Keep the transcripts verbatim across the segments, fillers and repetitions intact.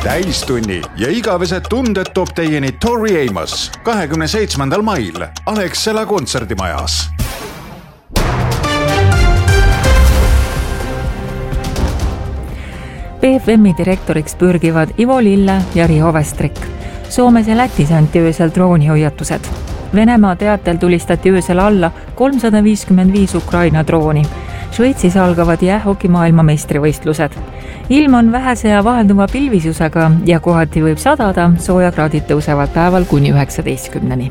täistunni ja igavesed tunded toob teieni Tori Amos kahekümne seitsmendal mail Alexela kontserdimajas. B F M-i direktoriks pürgivad Ivo Lille ja Riho Vestrik. Soomes ja Lätis anti öösel droonihoiatused. Venemaa teatel tulistati öösel alla kolmsada viiskümmend viis Ukraina drooni. Šveitsis algavad jäähoki maailmameistrivõistlused. Ilm on vähese ja vahelduva pilvisusega ja kohati võib sadada, soojakraadid tõusevad päeval kuni üheksateistkümneni.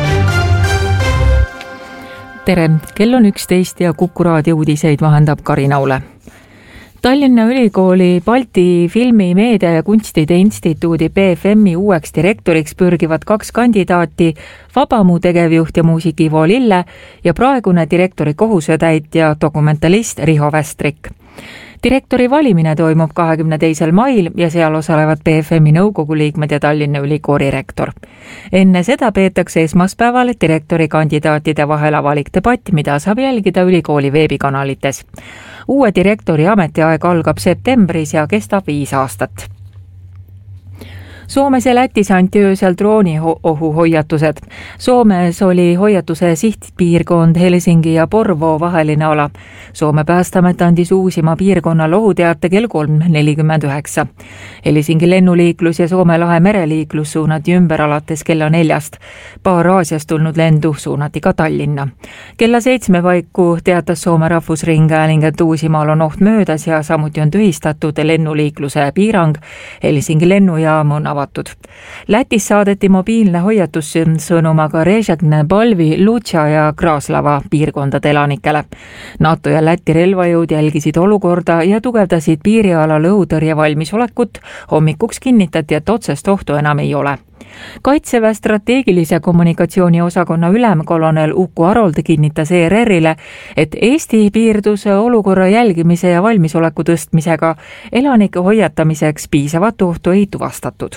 Tere, kell on üksteist ja Kuku raadio uudiseid vahendab Karina Ule. Tallinna Ülikooli Balti filmi, meedia ja kunstide instituudi B F M-i uueks direktoriks pürgivad kaks kandidaati, Vabamu tegevjuht ja muusik Ivo Lille ja praegune direktori kohusetäitja dokumentalist Riho Vestrik. Direktori valimine toimub kahekümne teisel mail ja seal osalevad B F M-i nõukogu liikmed ja Tallinna Ülikooli rektor. Enne seda peetakse esmaspäeval direktori kandidaatide vahel avalik debatt, mida saab jälgida ülikooli veebikanalites. Uue direktori ametiaeg algab septembris ja kestab viis aastat. Soomes ja Lätis anti öösel drooniohuhoiatused. Soomes oli hoiatuse sihtpiirkond Helsingi ja Porvoo vaheline ala. Soome päästeamet andis uusima piirkonnal ohuteate kell kolm nelikümmend üheksa. Helsingi lennuliiklus ja Soome lahe mereliiklus suunati ümber alates kella neljast. Paar Aasiast tulnud lendu suunati ka Tallinna. Kella seitsme paiku teatas Soome Rahvusringhääling, et Uusimaal on oht möödas ja samuti on tühistatud lennuliikluse piirang. Helsingi lennujaam on avatud. Lätis saadeti mobiilne hoiatussõnumaga Režekne, Balvi, Lutša ja Kraaslava piirkondade elanikele. NATO ja Läti relvajõud jälgisid olukorda ja tugevdasid piirialal õhutõrje valmisolekut. Hommikuks kinnitati, et otsest ohtu enam ei ole. Kaitseväe strateegilise kommunikatsiooni osakonna ülemkolonel Uku Arold kinnitas E R R-ile, et Eesti piirdus olukorra jälgimise ja valmisoleku tõstmisega. Elanike hoiatamiseks piisavat ohtu ei tuvastatud.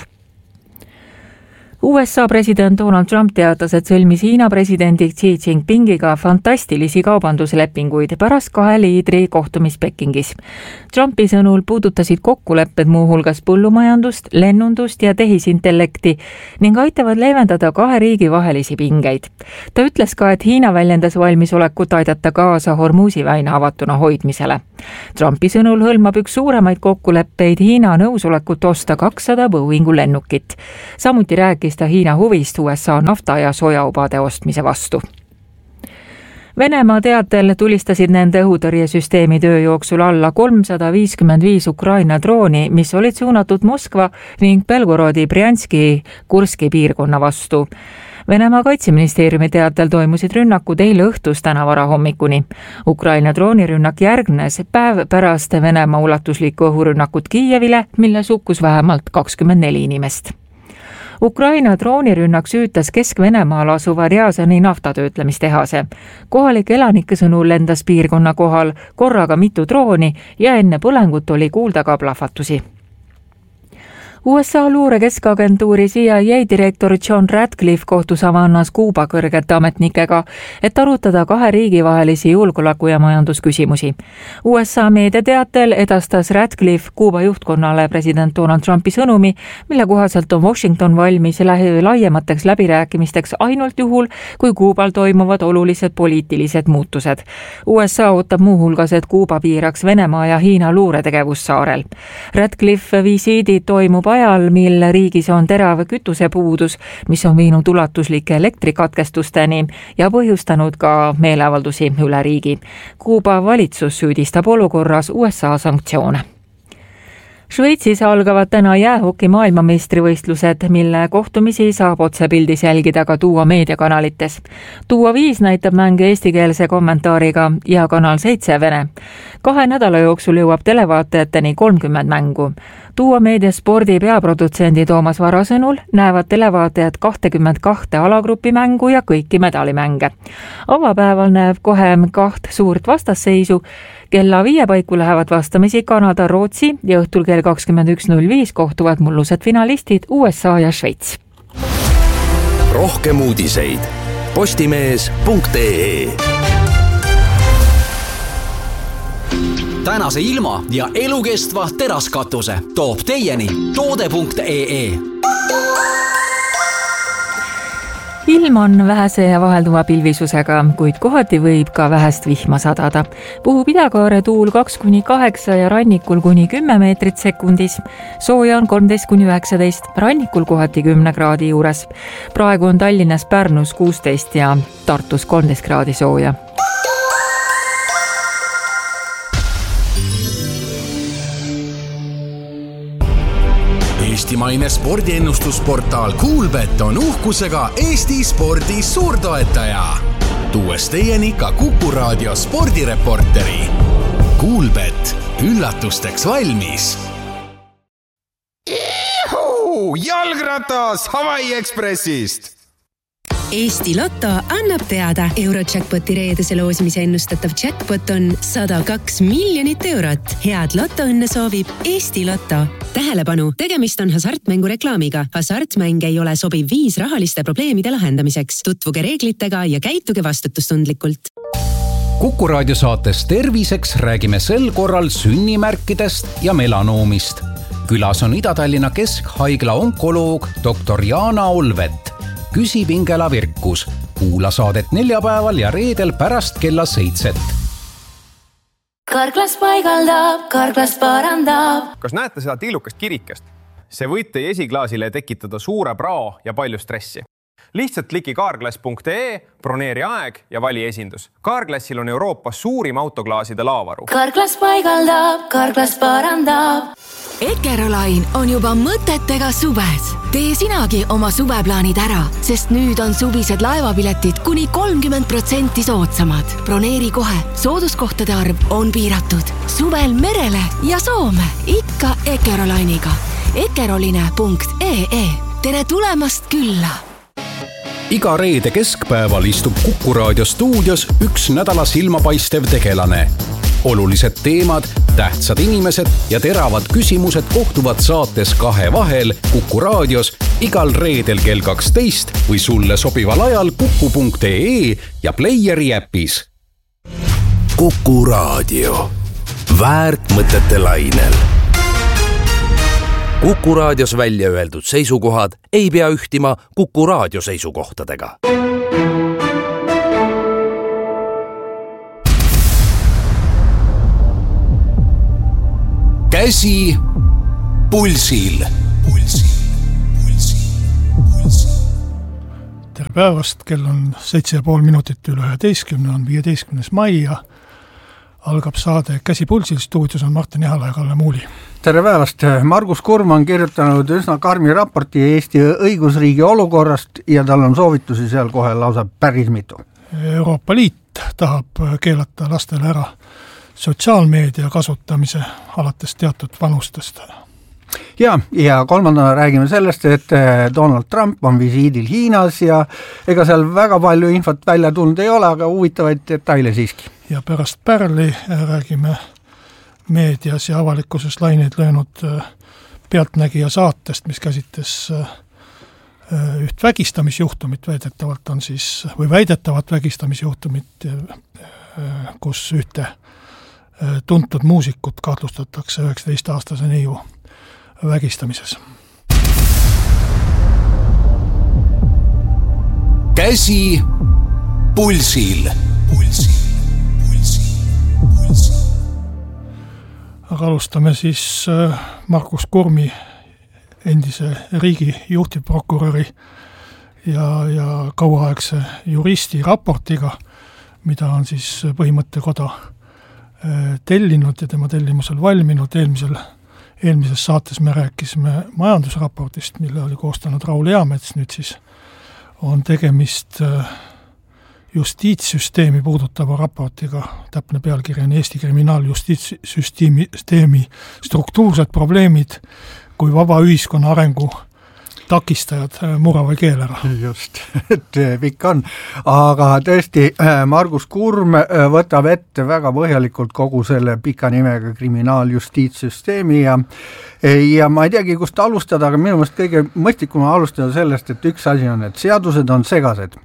U S A president Donald Trump teatas, et sõlmis Hiina presidendi Xi Jinpingiga fantastilisi kaubanduslepinguid pärast kahe liidri kohtumist Pekingis. Trumpi sõnul puudutasid kokkulepped muuhulgas põllumajandust, lennundust ja tehisintellekti ning aitavad leevendada kahe riigi vahelisi pingeid. Ta ütles ka, et Hiina väljendas valmisolekut aidata kaasa Hormuzi väina avatuna hoidmisele. Trumpi sõnul hõlmab üks suuremaid kokkuleppeid Hiina nõusolekut osta kakssada Boeingu lennukit. Samuti rääkis ta Hiina huvist U S A nafta ja sojaubade ostmise vastu. Venemaa teatel tulistasid nende õhutõrjesüsteemi töö jooksul alla kolmsada viiskümmend viis Ukraina drooni, mis olid suunatud Moskva ning Belgorodi, Brjanski, Kurski piirkonna vastu. Venemaa kaitseministeeriumi teatel toimusid rünnakud eile õhtus täna vara hommikuni. Ukraina droonirünnak järgnes päev pärast Venemaa ulatuslikku õhurünnakut Kiievile, mille hukkus vähemalt kakskümmend neli inimest. Ukraina droonirünnak süütas Kesk-Venemaal asuva Rjazani naftatöötlemistehase. Kohalike elanike sõnul lendas piirkonna kohal korraga mitu drooni ja enne põlengut oli kuulda ka plahvatusi. U S A luure keskagentuuri C I A direktor John Ratcliffe kohtus Havannas Kuuba kõrgete ametnikega, et arutada kahe riigi vahelisi julgeoleku ja majandusküsimusi. U S A meedia teatel edastas Ratcliffe Kuuba juhtkonnale president Donald Trumpi sõnumi, mille kohaselt on Washington valmis laiemateks läbirääkimisteks ainult juhul, kui Kuubal toimuvad olulised poliitilised muutused. U S A ootab muuhulgas, et Kuuba piiraks Venemaa ja Hiina luuretegevus saarel. Ratcliffe visiidid toimub ajal, mil riigis on terav kütusepuudus, mis on viinud ulatuslike elektrikatkestusteni ja põhjustanud ka meeleavaldusi üle riigi. Kuuba valitsus süüdistab olukorras U S A sanktsioone. Šveitsis algavad täna jäähoki maailmameistrivõistlused, mille kohtumisi saab otsepildis jälgida ka Tuua meediakanalites. Tuua viis näitab mänge eestikeelse kommentaariga ja Kanal seitse vene. Kahe nädala jooksul jõuab televaatajateni kolmkümmend mängu. Tuua meedia spordi peaprodutsendi Toomas Vara sõnul näevad televaatajad kakskümmend kahte alagrupi mängu ja kõiki medalimänge. Avapäeval näeb kohe kaht suurt vastasseisu. Kella viie paiku lähevad vastamisi Kanada, Rootsi ja õhtul kell kakskümmend üks null viis kohtuvad mullused finalistid U S A ja Šveits. Rohkem uudiseid postimees punkt ee tänase ilma ja elukestva teraskatuse toob teieni toode punkt ee. Ilm on vähese ja vahelduva pilvisusega, kuid kohati võib ka vähest vihma sadada. Puhub idakaare tuul kaks kuni kaheksa ja rannikul kuni kümme meetrit sekundis. Sooja on kolmteist kuni üheksateist, rannikul kohati kümne kraadi juures. Praegu on Tallinnas Pärnus kuusteist ja Tartus kolmteist kraadi sooja. Eestimaine spordiennustusportaal Kuulbet on uhkusega Eesti spordi suurtoetaja. Tuues teieni ka Kuku Raadio spordireporteri. Kuulbet, üllatusteks valmis. Ihu, jalgratas Hawaii Expressist! Eesti Lotto annab teada, Eurojackpoti reedese loosimise ennustatav jackpot on sada kaks miljonit eurot. Head Lottoõnne soovib Eesti Lotto. Tähelepanu, tegemist on hasartmängu reklaamiga. Hasartmäng ei ole sobiv viis rahaliste probleemide lahendamiseks. Tutvuge reeglitega ja käituge vastutustundlikult. Kuku Raadio saates Terviseks räägime sel korral sünnimärkidest ja melanoomist. Külas on Ida-Tallinna Keskhaigla onkoloog doktor Jaana Olvet. Küsib Ingela Virkus. Kuula saadet neljapäeval ja reedel pärast kella seitset. Karklas paigaldab, karklas parandab. Kas näete seda tillukast kirikest? See võite esiklaasile tekitada suure praa ja palju stressi. Lihtsalt kliki kaarglass punkt ee, broneeri aeg ja vali esindus. Kaarglassil on Euroopas suurim autoklaaside laavaru. Karklas paigaldab, karklas parandab. Ekerolain on juba mõtetega suves. Tee sinagi oma suveplaanid ära, sest nüüd on suvised laevapiletid kuni kolmkümmend protsenti soodsamad. Broneeri kohe, sooduskohtade arv on piiratud. Suvel merele ja Soome, ikka Ekerolainiga. ekeroline punkt ee. Tere tulemast külla! Iga reede keskpäeval istub Kuku Raadio stuudios üks nädala silmapaistev tegelane. Olulised teemad, tähtsad inimesed ja teravad küsimused kohtuvad saates Kahe vahel Kuku Raadios igal reedel kell kaksteist või sulle sobival ajal kuku punkt ee ja Playeri äpis. Kuku Raadio. Väärt mõtete lainel. Kuku Raadios välja öeldud seisukohad ei pea ühtima Kuku Raadio seisukohtadega. Käsi pulsil. Pulsil, pulsil, pulsil. Tere päevast, kell on seitse ja pool minutit üle üheteistkümne, on viieteistkümnes mai ja algab saade Käsi pulsil. Stuudios on Martin Jahala ja Kalle Muuli. Tere päevast. Margus Kurm on kirjutanud üsna karmi raporti Eesti õigusriigi olukorrast ja tal on soovitusi seal kohe lausa päris mitu. Euroopa Liit tahab keelata lastele ära sotsiaalmeedia kasutamise alates teatud vanustest. Ja, ja kolmandana räägime sellest, et Donald Trump on visiidil Hiinas ja ega seal väga palju infot välja tulnud ei ole, aga huvitavaid detaile siiski. Ja pärast Pärli räägime meedias ja avalikkuses laineid löönud Pealtnägija saatest, mis käsitles üht vägistamisjuhtumit, väidetavalt on siis, või väidetavat vägistamisjuhtumit, kus ühte tuntud muusikut kahtlustatakse üheksateist-aastase neiu vägistamises. Käsi pulsil. Pulsil, pulsil, pulsil. Aga alustame siis Markus Kurmi, endise riigi juhtivprokuröri ja, ja kauaaegse juristi raportiga, mida on siis Põhimõttekoda tellinud ja tema tellimusel valminud. Eelmisel, eelmises saates me rääkisime majandusraportist, mille oli koostanud Raul Eamets. Nüüd siis on tegemist justiitssüsteemi puudutava raportiga. Täpne pealkiri on Eesti kriminaaljustiitssüsteemi struktuursed probleemid kui vaba ühiskonna arengu takistajad mura või keel ära. Just, et pikk on. Aga tõesti, Margus Kurm võtab ette väga põhjalikult kogu selle pika nimega kriminaaljustiitssüsteemi ja, ja ma ei teagi, kust alustada, aga minu meelest kõige mõistlikum alustada sellest, et üks asi on, et seadused on segased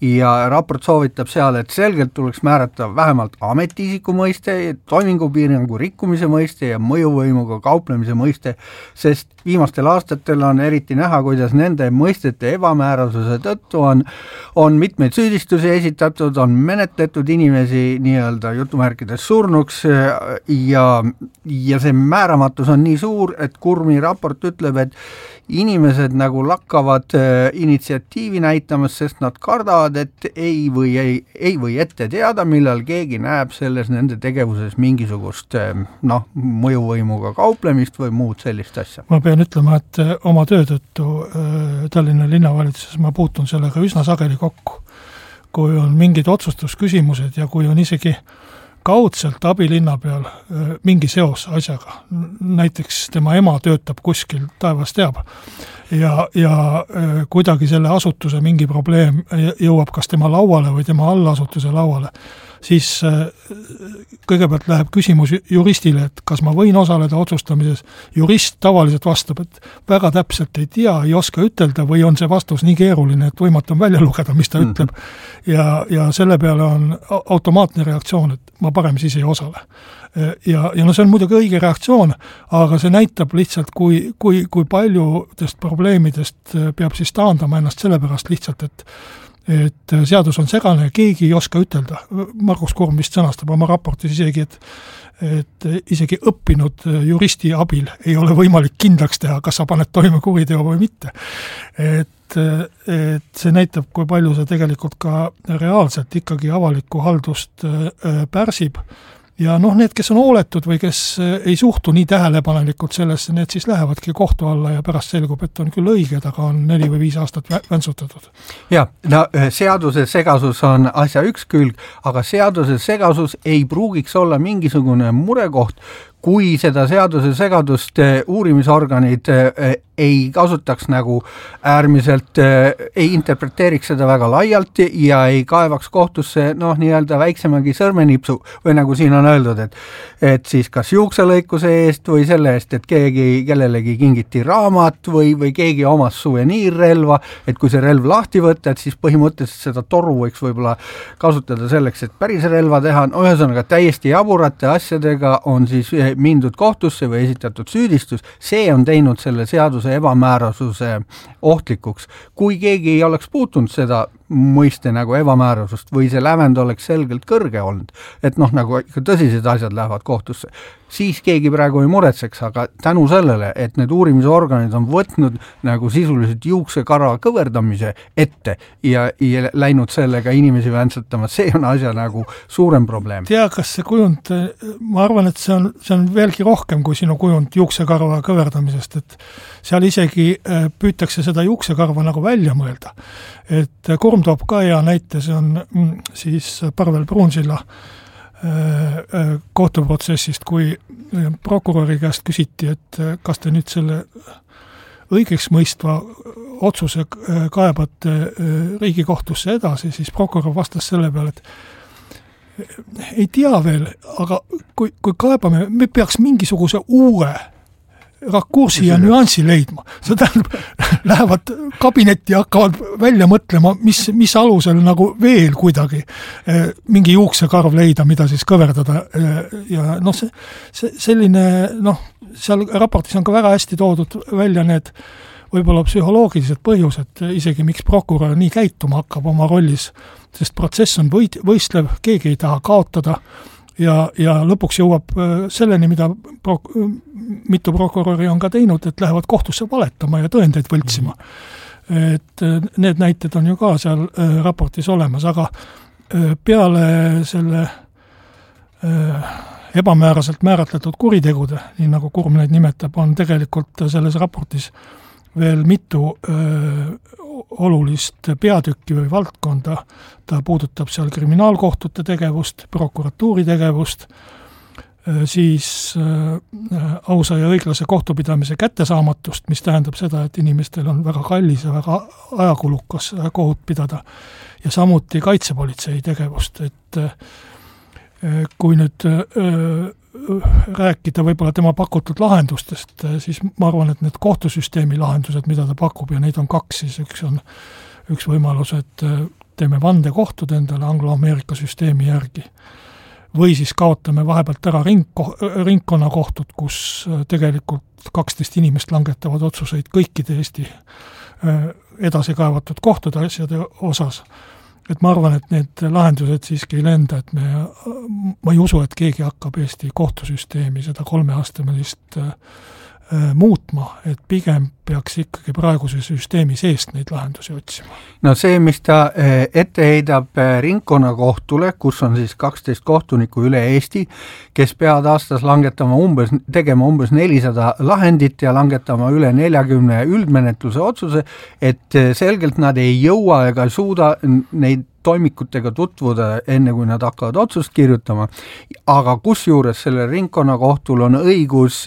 ja raport soovitab seal, et selgelt tuleks määrata vähemalt ametiisiku mõiste, toimingupiirangu rikkumise mõiste ja mõjuvõimuga kauplemise mõiste, sest viimastel aastatel on eriti näha, kuidas nende mõistete ebamäärasuse tõttu on, on mitmeid süüdistusi esitatud, on menetletud inimesi nii-öelda jutumärkides surnuks ja, ja see määramatus on nii suur, et Kurmi raport ütleb, et inimesed nagu lakkavad initsiatiivi näitamas, sest nad kardavad, et ei või, ei, ei või ette teada, millal keegi näeb selles nende tegevuses mingisugust noh, mõjuvõimuga kauplemist või muud sellist asja. Ma pean ütlema, et oma töö tõttu Tallinna linnavalitsuses ma puutun sellega üsna sageli kokku, kui on mingid otsustusküsimused ja kui on isegi kaudselt abilinna peal mingi seos asjaga. Näiteks tema ema töötab kuskil, taevas teab, ja, ja kuidagi selle asutuse mingi probleem jõuab kas tema lauale või tema allasutuse lauale, siis kõigepealt läheb küsimus juristile, et kas ma võin osaleda otsustamises. Jurist tavaliselt vastab, et väga täpselt ei tea, ei oska ütelda või on see vastus nii keeruline, et võimatu on välja lugeda, mis ta ütleb. Ja, ja selle peale on automaatne reaktsioon, et ma parem siis ei osale. Ja, ja no see on muidugi õige reaktsioon, aga see näitab lihtsalt, kui, kui, kui paljudest probleemidest peab siis taandama ennast sellepärast lihtsalt, et et seadus on segane ja keegi ei oska ütelda. Margus Kurm vist sõnastab oma raportis isegi, et, et isegi õppinud juristi abil ei ole võimalik kindlaks teha, kas sa paned toime kuriteo või mitte. Et, et see näitab, kui palju see tegelikult ka reaalselt ikkagi avalikku haldust pärsib. Ja noh, need, kes on hooletud või kes ei suhtu nii tähelepanelikult sellesse, need siis lähevadki kohtu alla ja pärast selgub, et on küll õiged, aga on neli või viis aastat väntsutatud. Ja, no seaduse segasus on asja üks külg, aga seaduse segasus ei pruugiks olla mingisugune murekoht, kui seda seaduse segadust uurimisorganid ei kasutaks nagu äärmiselt, ei interpreteeriks seda väga laialt ja ei kaevaks kohtusse noh, nii-öelda väiksemagi sõrmenipsu või nagu siin on öeldud, et, et siis kas juukselõikuse eest või selle eest, et keegi, kellelegi kingiti raamat või, või keegi omas suveniirrelva, et kui see relv lahti võtta, et siis põhimõtteliselt seda toru võiks võib-olla kasutada selleks, et päris relva teha. No, ühesõnaga täiesti jaburate asjadega on siis mindud kohtusse või esitatud süüdistus, see on teinud selle seaduse ebamäärasuse ohtlikuks. Kui keegi ei oleks puutunud seda mõiste nagu ebamäärasust või see lävend oleks selgelt kõrge olnud, et noh, nagu ikka tõsised asjad lähevad kohtusse, siis keegi praegu ei muretseks, aga tänu sellele, et need uurimisorganid on võtnud nagu sisuliselt juuksekarva kõverdamise ette ja, ja läinud sellega inimesi väntsutama, see on asja nagu suurem probleem. Tea, kas see kujund, ma arvan, et see on, see on veelgi rohkem kui sinu kujund juuksekarva kõverdamisest, et seal isegi püütakse seda juuksekarva nagu välja mõelda. Et Kurm toob ka hea näite, see on siis Parvel Pruunsilla kohtuprotsessist, kui prokuröri käest küsiti, et kas te nüüd selle õigeks mõistva otsuse kaebate Riigikohtusse edasi, siis prokurör vastas selle peale, et ei tea veel, aga kui, kui kaebame, me peaks mingisuguse uue rakursi ja nüansi leidma. See tähendab, lähevad kabinetti ja hakkavad välja mõtlema, mis, mis alusel nagu veel kuidagi mingi juuksekarv leida, mida siis kõverdada. Ja noh, see, see selline, noh, seal raportis on ka väga hästi toodud välja need võib-olla psühholoogilised põhjused, isegi miks prokurör nii käituma hakkab oma rollis, sest protsess on võid, võistlev, keegi ei taha kaotada. Ja, ja lõpuks jõuab selleni, mida pro, mitu prokuröri on ka teinud, et lähevad kohtusse valetama ja tõendeid võltsima. Et need näited on ju ka seal raportis olemas, aga peale selle ebamääraselt määratletud kuritegude, nii nagu Kurm neid nimetab, on tegelikult selles raportis veel mitu öö, olulist peatükki või valdkonda. Ta puudutab seal kriminaalkohtute tegevust, prokuratuuri tegevust, siis ausa ja õiglase kohtupidamise kättesaamatust, mis tähendab seda, et inimestel on väga kallis ja väga ajakulukas kohut pidada, ja samuti kaitsepolitsei tegevust, et kui nüüd rääkida võib-olla tema pakutud lahendustest, siis ma arvan, et need kohtusüsteemi lahendused, mida ta pakub, ja neid on kaks, siis üks on üks võimalus, et teeme vandekohtud endale Anglo-Ameerika süsteemi järgi. Või siis kaotame vahepealt ära ring, ringkonnakohtud, kus tegelikult kaksteist inimest langetavad otsuseid kõikide Eesti edasi kaevatud kohtude asjade osas. Et ma arvan, et need lahendused siiski ei lenda, et me, ma ei usu, et keegi hakkab Eesti kohtusüsteemi seda kolmeastemelist muutma, et pigem peaks ikkagi praeguse süsteemi seest neid lahendusi otsima. No see, mis ta ette heidab ringkonnakohtule, kus on siis kaksteist kohtunikku üle Eesti, kes peavad aastas langetama umbes, tegema umbes nelisada lahendit ja langetama üle neljakümne üldmenetluse otsuse, et selgelt nad ei jõua ega suuda neid toimikutega tutvuda enne, kui nad hakkavad otsust kirjutama, aga kusjuures selle ringkonnakohtul on õigus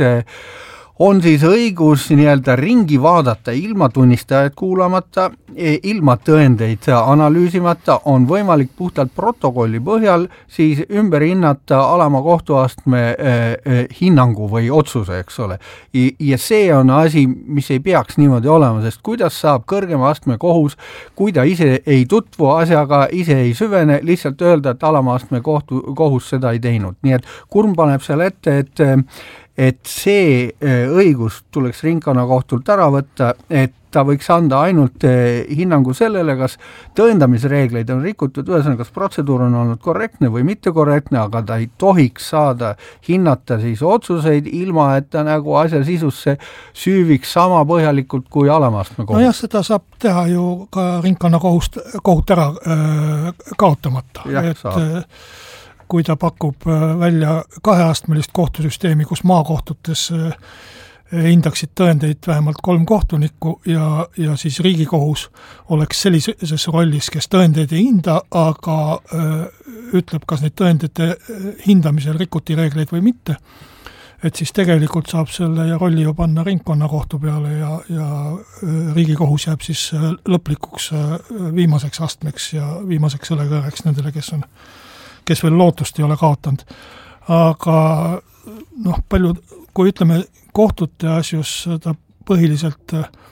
on siis õigus nii-öelda ringi vaadata ilma tunnistajad kuulamata, ilma tõendeid analüüsimata, on võimalik puhtalt protokolli põhjal siis ümber hinnata alama kohtuastme eh, hinnangu või otsuse, eks ole. Ja see on asi, mis ei peaks niimoodi olema, sest kuidas saab kõrgema astme kohus, kui ta ise ei tutvu asjaga, ise ei süvene, lihtsalt öelda, et alama astme kohtu, kohus seda ei teinud. Nii et Kurm paneb seal ette, et et see õigus tuleks ringkonnakohtult ära võtta, et ta võiks anda ainult hinnangu sellele, kas tõendamisreegleid on rikutud, ühesõnaga, kas protseduur on olnud korrektne või mitte korrektne, aga ta ei tohiks saada hinnata siis otsuseid, ilma et ta nagu asja sisusse süüviks sama põhjalikult kui alamastme kohus. No jah, seda saab teha ju ka ringkonnakohust kohut ära öö, kaotamata. Jah, et, saab. Kui ta pakub välja kaheastmelist kohtusüsteemi, kus maakohtutes hindaksid tõendeid vähemalt kolm kohtunikku ja, ja siis Riigikohus oleks sellises rollis, kes tõendeid ei hinda, aga öö, ütleb, kas neid tõendite hindamisel rikuti reegleid või mitte. Et siis tegelikult saab selle rolli ju panna ringkonnakohtu peale ja, ja Riigikohus jääb siis lõplikuks viimaseks astmeks ja viimaseks õlekõreks nendele, kes on kes veel lootust ei ole kaotanud. Aga noh, palju, kui ütleme kohtute asjus, ta põhiliselt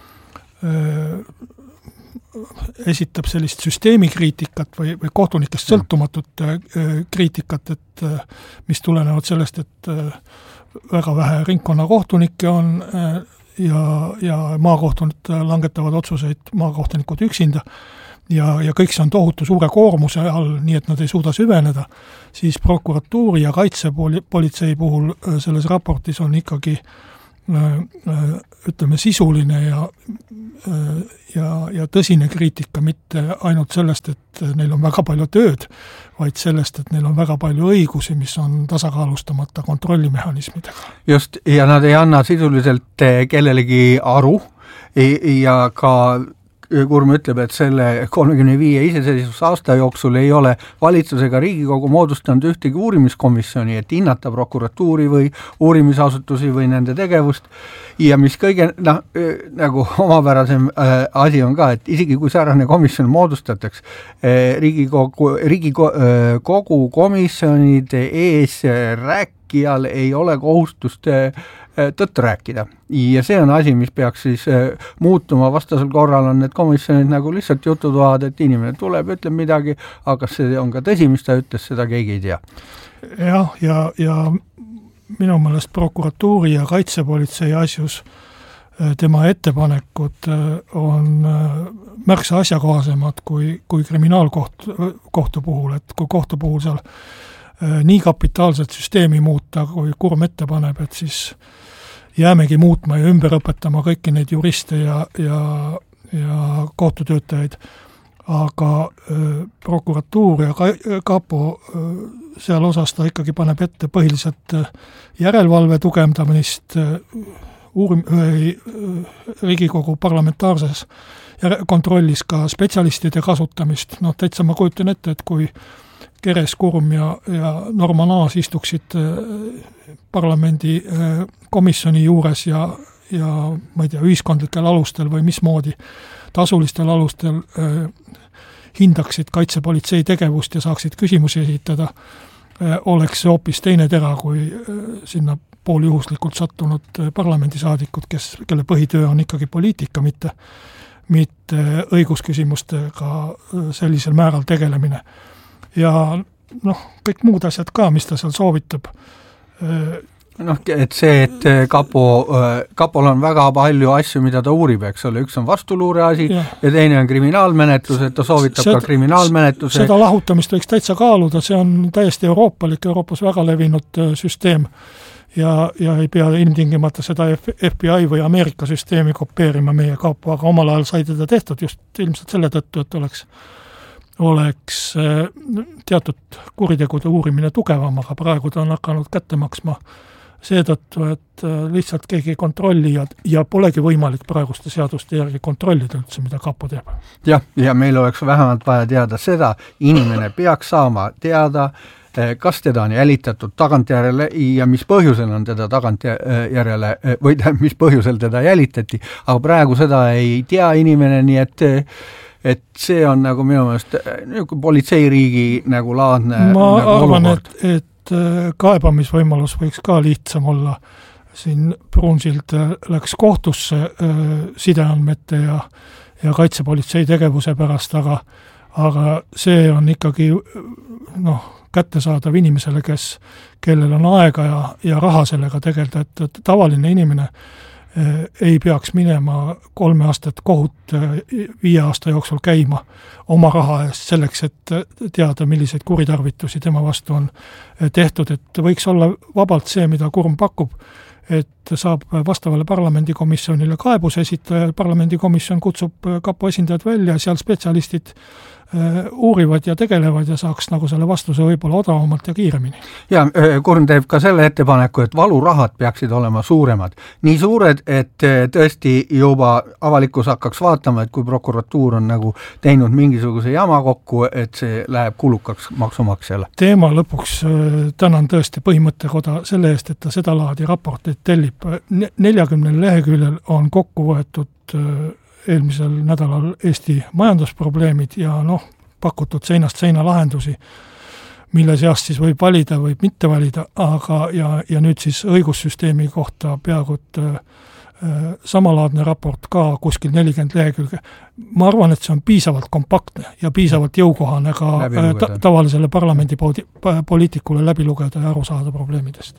äh, esitab sellist süsteemikriitikat või, või kohtunikest sõltumatut äh, kriitikat, et äh, mis tulenevad sellest, et äh, väga vähe ringkonnakohtunikke on äh, ja, ja maakohtunikud langetavad otsuseid maakohtunikud üksinda, ja, ja kõik see on tohutu suure koormuse all, nii et nad ei suuda süveneda, siis prokuratuuri ja kaitsepolitsei puhul selles raportis on ikkagi ütleme sisuline ja, ja, ja tõsine kriitika, mitte ainult sellest, et neil on väga palju tööd, vaid sellest, et neil on väga palju õigusi, mis on tasakaalustamata kontrollimehhanismidega. Just, ja nad ei anna sisuliselt kellelegi aru ja ka Kurm ütleb, et selle kolmekümne viie iseseisvusaasta jooksul ei ole valitsus ega Riigikogu moodustanud ühtegi uurimiskomisjoni, et hinnata prokuratuuri või uurimisasutusi või nende tegevust. Ja mis kõige noh, nagu omapärasem äh, asi on ka, et isegi kui säärane komisjon moodustataks, äh, Riigikogu, Riigikogu komisjonide ees rääkijal ei ole kohustust äh, tõtt rääkida. Ja see on asi, mis peaks siis muutuma, vastasel korral on need komisjonid nagu lihtsalt jututoad, et inimene tuleb, ütleb midagi, aga see on ka tõsi, mis ta ütles, seda keegi ei tea. Jah, ja, ja minu meelest prokuratuuri ja kaitsepolitsei asjus tema ettepanekud on märksa asjakohasemad kui, kui kriminaalkohtu kohtu puhul, et kui kohtu puhul seal nii kapitaalset süsteemi muuta, kui Kurm ette paneb, et siis jäämegi muutma ja ümber õpetama kõiki neid juriste ja, ja, ja kohtutöötajaid. Aga äh, prokuratuur ja ka, kapo äh, seal osas ta ikkagi paneb ette põhiliselt äh, järelevalve tugevdamist äh, uurim, äh, Riigikogu parlamentaarses kontrollis ka spetsialistide kasutamist. No täitsa ma kujutan ette, et kui Keres, Kurm ja, ja Norman Aas istuksid parlamendi komisjoni juures ja, ja ma ei tea, ühiskondlikel alustel või mismoodi tasulistel alustel eh, hindaksid kaitsepolitsei tegevust ja saaksid küsimusi esitada, eh, oleks see hoopis teine tera kui eh, sinna pooljuhuslikult sattunud parlamendisaadikud, kes, kelle põhitöö on ikkagi poliitika, mitte mitte õigusküsimustega sellisel määral tegelemine. Ja noh, kõik muud asjad ka, mis ta seal soovitab. Noh, et see, et kapo, kapol on väga palju asju, mida ta uurib, eks ole, üks on vastuluure asi ja, ja teine on kriminaalmenetlus, et ta soovitab seda, ka kriminaalmenetluse. Seda lahutamist võiks täitsa kaaluda, see on täiesti euroopalik, Euroopas väga levinud süsteem ja, ja ei pea ilmtingimata seda F B I või Ameerika süsteemi kopeerima meie kapo, aga omal ajal sai teda tehtud just ilmselt selle tõttu, et oleks oleks teatud kuritegude uurimine tugevam, aga praegu ta on hakanud kätte maksma seetõttu, et lihtsalt keegi ei kontrolli ja, ja polegi võimalik praeguste seaduste järgi kontrollida üldse, mida kapo teeb. Jah, ja meil oleks vähemalt vaja teada seda, inimene peaks saama teada, kas teda on jälitatud tagantjärele ja mis põhjusel on teda tagantjärele või mis põhjusel teda jälitati, aga praegu seda ei tea inimene, nii et et see on nagu minu meelest nagu politseiriigi nagu laadne ma nagu arvan, et, et kaebamisvõimalus võiks ka lihtsam olla. Siin Pruunsild läks kohtusse sideandmete ja, ja kaitsepolitsei tegevuse pärast, aga, aga see on ikkagi noh, kättesaadav inimesele, kes, kellel on aega ja, ja raha sellega tegelda, et, et tavaline inimene ei peaks minema kolme aastat kohut viie aasta jooksul käima oma raha eest selleks, et teada, milliseid kuritarvitusi tema vastu on tehtud, et võiks olla vabalt see, mida Kurm pakub, et saab vastavale parlamendikomisjonile kaebus esitada, parlamendikomisjon kutsub kapo esindajad välja, seal spetsialistid uurivad ja tegelevad ja saaks nagu selle vastuse võib-olla odavamalt ja kiiremini. Ja Kurn teeb ka selle ettepaneku, et valurahad peaksid olema suuremad. Nii suured, et tõesti juba avalikkus hakkaks vaatama, et kui prokuratuur on nagu teinud mingisuguse jama kokku, et see läheb kulukaks maksumaksjale. Teema lõpuks tänan tõesti põhimõttekoda selle eest, et ta seda laadi raporteid tellib. neljakümnel leheküljel on kokku võetud eelmisel nädalal Eesti majandusprobleemid ja noh, pakutud seinast seina lahendusi, mille seast siis võib valida, võib mitte valida, aga ja, ja nüüd siis õigussüsteemi kohta peaaegu äh, samalaadne raport ka kuskil nelikümmend lehekülge. Ma arvan, et see on piisavalt kompaktne ja piisavalt jõukohane ka ta, tavalisele parlamendi poliitikule läbi lugeda ja aru saada probleemidest.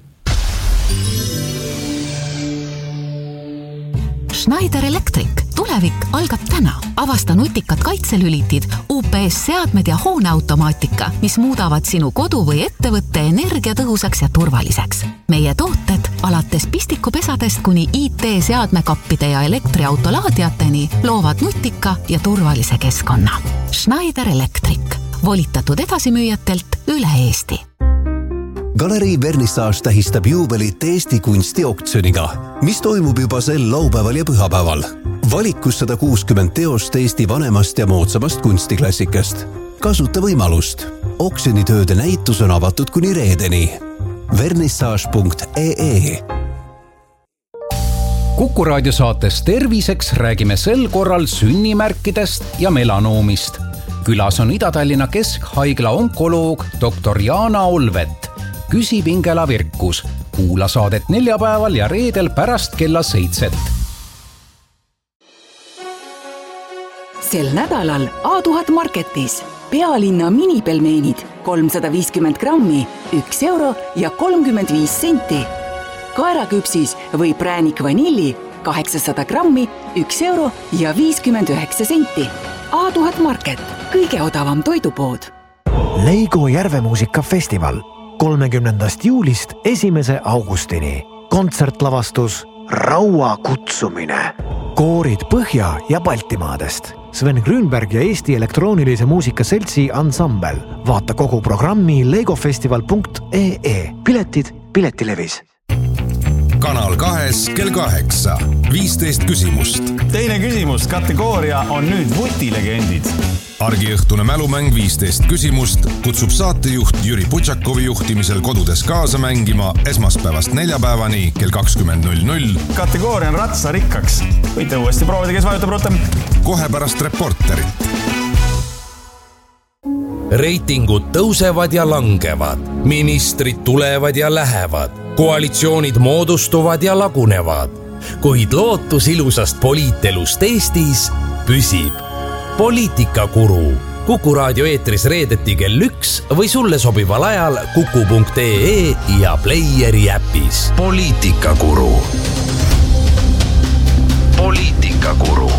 Schneider Electric. Tulevik algab täna. Avasta nutikad kaitselülitid, U P S-seadmed ja hooneautomaatika, mis muudavad sinu kodu või ettevõtte energiatõhusaks ja turvaliseks. Meie tooted alates pistikupesadest kuni I T-seadmekappide ja elektriautolaadiateni loovad nutika ja turvalise keskkonna. Schneider Electric. Volitatud edasimüüjatelt üle Eesti. Galerii Vernissage tähistab juubelit Eesti kunstioktsiooniga, mis toimub juba sel laupäeval ja pühapäeval. Valikus sada kuuskümmend teost Eesti vanemast ja moodsamast kunstiklassikast. Kasuta võimalust. Oksjonitööde näitus on avatud kuni reedeni. vernissage punkt ee e Kuku raadio saates Terviseks räägime sel korral sünnimärkidest ja melanoomist. Külas on Ida-Tallinna Keskhaigla onkoloog doktor Jaana Olvet. Küsi Pingela Virkus. Kuula saadet neljapäeval ja reedel pärast kella seitset. Sel nädalal A tuhat Marketis pealinna minipelmeenid kolmsada viiskümmend grammi, üks euro ja kolmkümmend viis senti. Kaeraküpsis või präänik vanilli kaheksasada grammi, üks euro ja viiskümmend üheksa senti. A tuhat Market, kõige odavam toidupood. Leigo Järvemuusikafestival kolmekümnendast juulist esimese augustini. Kontsertlavastus Raua kutsumine. Koorid Põhja- ja Baltimaadest. Sven Grünberg ja Eesti elektroonilise muusika seltsi ansambel. Vaata kogu programmi leigofestival punkt ee e. Piletid Piletilevis. Kanal kahes kell kaheksa. viisteist küsimust. Teine küsimus, kategooria on nüüd vutilegendid. Argiõhtune mälumäng viisteist küsimust kutsub saatejuht Jüri Putšakovi juhtimisel kodudes kaasa mängima esmaspäevast neljapäevani kell kakskümmend null null. Kategooria on ratsarikkaks. Võite uuesti proovida, kes vajutab rotem. Kohe pärast reporterit. Reitingud tõusevad ja langevad. Ministrid tulevad ja lähevad. Koalitsioonid moodustuvad ja lagunevad. kuid lootus ilusast poliitelust Eestis püsib. Poliitikakuru. Kuku raadio eetris reedeti kell üks või sulle sobival ajal kuku punkt ee ja Playeri äpis. Poliitikakuru. Poliitikakuru.